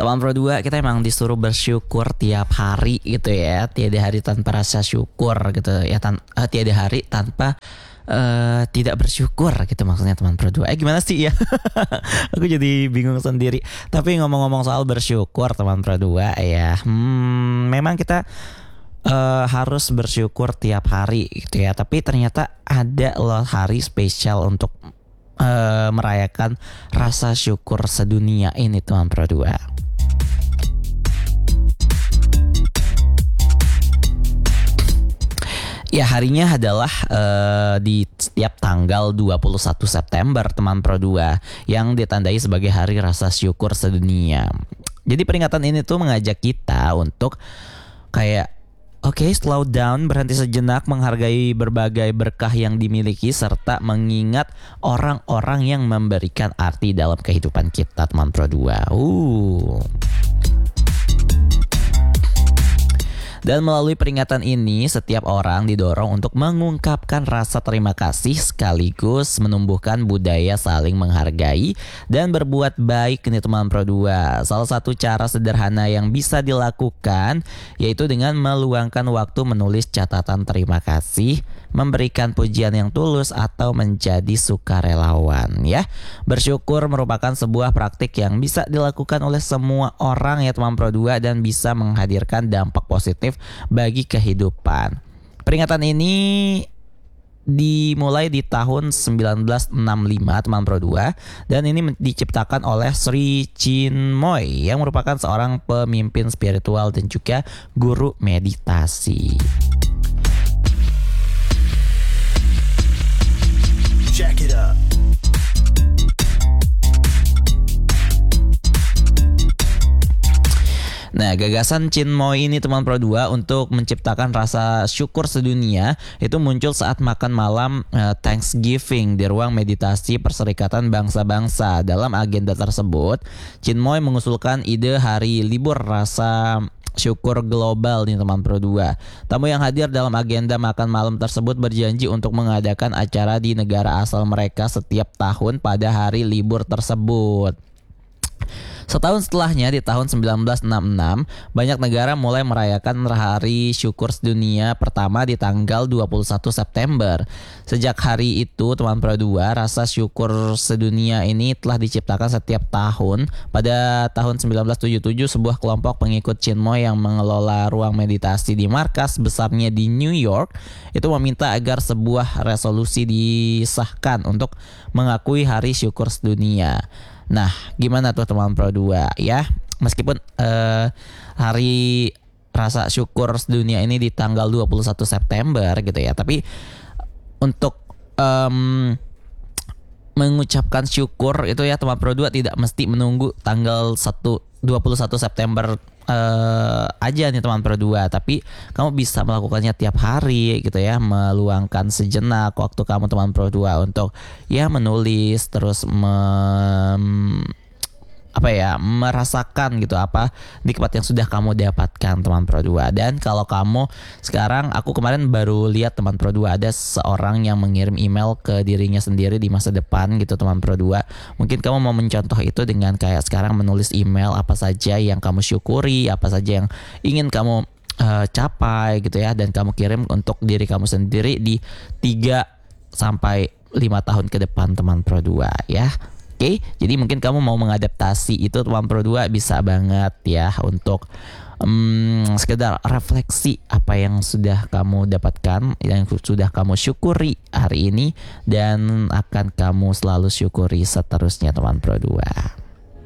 Teman Pro 2, kita emang disuruh bersyukur tiap hari gitu ya. Tiada hari tanpa rasa syukur gitu ya. Tiada hari tanpa tidak bersyukur gitu maksudnya teman Pro 2. Gimana sih ya? Aku jadi bingung sendiri. Tapi ngomong-ngomong soal bersyukur teman Pro 2 ya, memang kita harus bersyukur tiap hari gitu ya. Tapi ternyata ada loh hari spesial untuk merayakan rasa syukur sedunia ini teman Pro 2. Ya, harinya adalah di setiap tanggal 21 September teman Pro 2 yang ditandai sebagai hari rasa syukur sedunia. Jadi peringatan ini tuh mengajak kita untuk kayak slow down, berhenti sejenak, menghargai berbagai berkah yang dimiliki serta mengingat orang-orang yang memberikan arti dalam kehidupan kita teman Pro 2. Dan melalui peringatan ini, setiap orang didorong untuk mengungkapkan rasa terima kasih sekaligus menumbuhkan budaya saling menghargai dan berbuat baik nih teman Pro 2. Salah satu cara sederhana yang bisa dilakukan yaitu dengan meluangkan waktu menulis catatan terima kasih, memberikan pujian yang tulus atau menjadi sukarelawan ya. Bersyukur merupakan sebuah praktik yang bisa dilakukan oleh semua orang ya teman Pro 2 dan bisa menghadirkan dampak positif bagi kehidupan. Peringatan ini dimulai di tahun 1965 teman Pro 2 dan ini diciptakan oleh Sri Chinmoy yang merupakan seorang pemimpin spiritual dan juga guru meditasi. Check it up. Nah, gagasan Chinmoy ini teman Pro 2 untuk menciptakan rasa syukur sedunia itu muncul saat makan malam Thanksgiving di ruang meditasi Perserikatan Bangsa-Bangsa. Dalam agenda tersebut, Chinmoy mengusulkan ide hari libur rasa syukur global nih teman Pro 2. Tamu yang hadir dalam agenda makan malam tersebut berjanji untuk mengadakan acara di negara asal mereka setiap tahun pada hari libur tersebut. Setahun setelahnya di tahun 1966, banyak negara mulai merayakan hari syukur sedunia pertama di tanggal 21 September. Sejak hari itu, teman Pro 2, rasa syukur sedunia ini telah diciptakan setiap tahun. Pada tahun 1977, sebuah kelompok pengikut Chinmoy yang mengelola ruang meditasi di markas besarnya di New York itu meminta agar sebuah resolusi disahkan untuk mengakui hari syukur sedunia. Nah, gimana tuh teman Pro 2 ya? Meskipun hari rasa syukur sedunia ini di tanggal 21 September gitu ya, tapi untuk mengucapkan syukur itu ya teman Pro 2 tidak mesti menunggu tanggal 21 September aja nih teman Pro 2, tapi kamu bisa melakukannya tiap hari gitu ya, meluangkan sejenak waktu kamu teman Pro 2 untuk ya menulis terus merasakan gitu apa nikmat yang sudah kamu dapatkan teman Pro 2. Dan kalau kamu sekarang, aku kemarin baru lihat teman Pro 2 ada seorang yang mengirim email ke dirinya sendiri di masa depan gitu teman Pro 2. Mungkin kamu mau mencontoh itu dengan kayak sekarang menulis email apa saja yang kamu syukuri, apa saja yang ingin kamu capai gitu ya, dan kamu kirim untuk diri kamu sendiri di 3 sampai 5 tahun ke depan teman Pro 2 ya. Oke, jadi mungkin kamu mau mengadaptasi itu teman Pro 2 bisa banget ya untuk sekedar refleksi apa yang sudah kamu dapatkan, yang sudah kamu syukuri hari ini dan akan kamu selalu syukuri seterusnya teman Pro 2.